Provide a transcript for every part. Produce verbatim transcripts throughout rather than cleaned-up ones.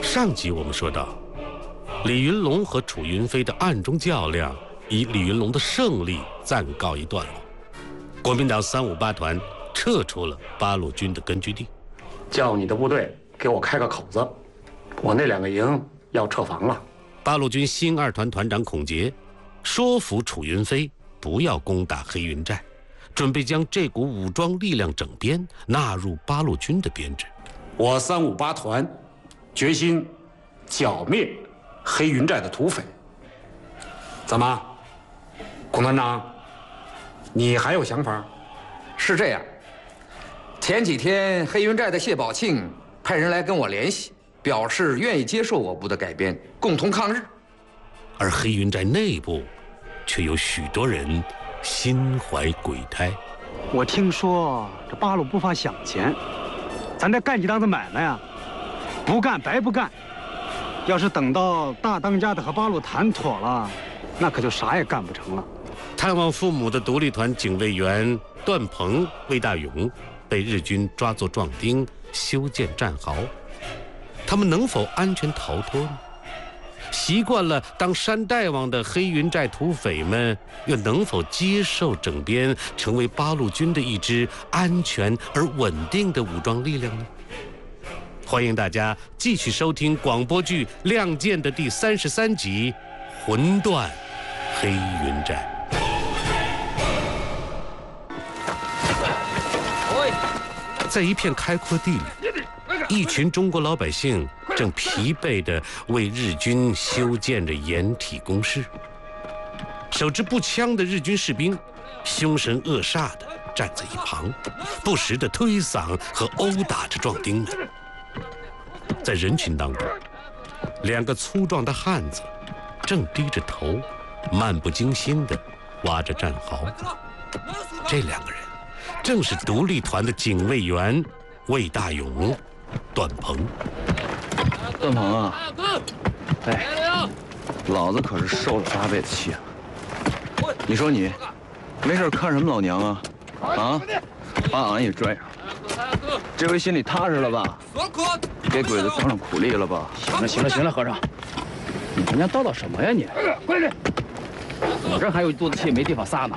上集我们说到，李云龙和楚云飞的暗中较量以李云龙的胜利暂告一段落。国民党三五八团撤出了八路军的根据地， 叫你的部队给我开个口子，我那两个营要撤防了。 八路军新二团团长孔杰说服楚云飞不要攻打黑云寨，准备将这股武装力量整编纳入八路军的编制。 我三五八团决心剿灭黑云寨的土匪。怎么，孔团长，你还有想法？ 是这样，前几天黑云寨的谢宝庆派人来跟我联系，表示愿意接受我部的改编，共同抗日。 而黑云寨内部却有许多人心怀鬼胎。 我听说这八路不乏饷钱，咱这干几档子买卖啊，不干白不干。要是等到大当家的和八路谈妥了，那可就啥也干不成了。 探望父母的独立团警卫员段鹏、魏大勇被日军抓作壮丁，修建战壕。他们能否安全逃脱呢？习惯了当山大王的黑云寨土匪们，又能否接受整编，成为八路军的一支安全而稳定的武装力量呢？欢迎大家继续收听广播剧《亮剑》的第三十三集《魂断黑云寨》。在一片开阔地里，一群中国老百姓正疲惫地为日军修建着掩体工事。手持步枪的日军士兵凶神恶煞地站在一旁，不时地推搡和殴打着壮丁们。在人群当中，两个粗壮的汉子正低着头，漫不经心地挖着战壕。这两个人正是独立团的警卫员魏大勇、段鹏。 段鹏啊，哎，老子可是受了八辈子气了。你说你没事看什么老娘啊？啊，把俺也拽上，这回心里踏实了吧？给鬼子当上苦力了吧？ 行了行了行了，和尚，你他娘叨叨什么呀你？快点！我这还有一肚子气没地方撒呢。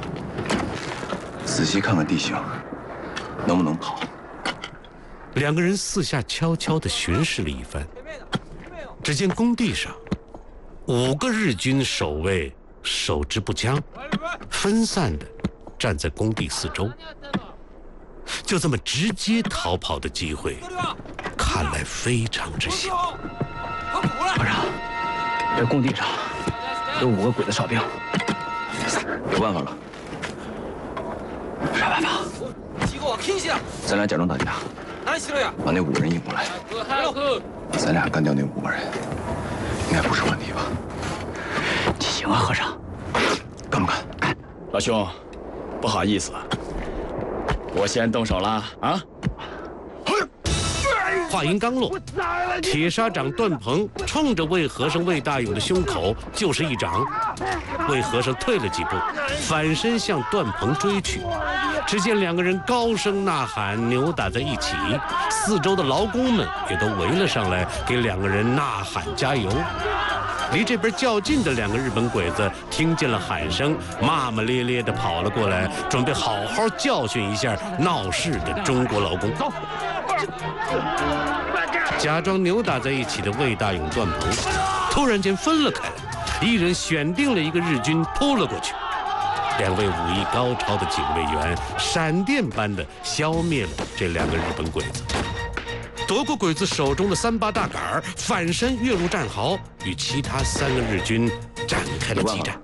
仔细看看地形，能不能跑？ 两个人四下悄悄地巡视了一番，只见工地上五个日军守卫手持步枪，分散地站在工地四周。就这么直接逃跑的机会，看来非常之小。 和尚，这工地上有五个鬼子哨兵， 有办法了。 啥办法？ 咱俩假装打架，把那五个人引过来，咱俩干掉那五个人，应该不是问题吧？ 行啊，和尚， 干不干？ 干！老兄，不好意思，我先动手了啊！ 话音刚落，铁砂掌段鹏冲着魏和尚魏大勇的胸口就是一掌。魏和尚退了几步，反身向段鹏追去。只见两个人高声呐喊，扭打在一起，四周的劳工们也都围了上来，给两个人呐喊加油。离这边较近的两个日本鬼子听见了喊声，骂骂咧咧地跑了过来，准备好好教训一下闹事的中国劳工。假装扭打在一起的魏大勇、段鹏突然间分了开来，一人选定了一个日军扑了过去。两位武艺高超的警卫员闪电般的消灭了这两个日本鬼子，夺过鬼子手中的三八大杆，反身跃入战壕，与其他三个日军展开了激战。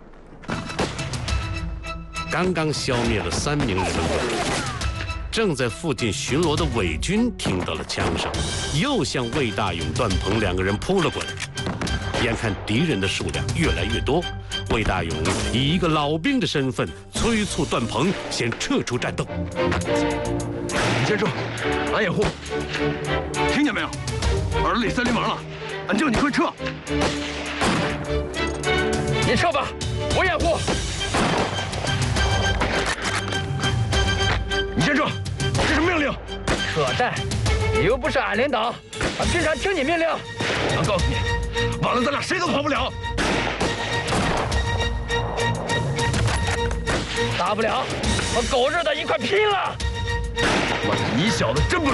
刚刚消灭了三名日本鬼子，正在附近巡逻的伪军听到了枪声，又向魏大勇、段鹏两个人扑了过来。眼看敌人的数量越来越多，魏大勇以一个老兵的身份催促段鹏先撤出战斗。 你先撤，俺掩护。听见没有？耳朵里塞流氓了，俺叫你快撤。 你撤吧，我掩护。 你先撤，这是命令。 扯淡！ 你又不是俺领导，俺凭啥听你命令？ 我告诉你，完了咱俩谁都跑不了。 大不了和狗日的一块拼了！ 我你小子真不。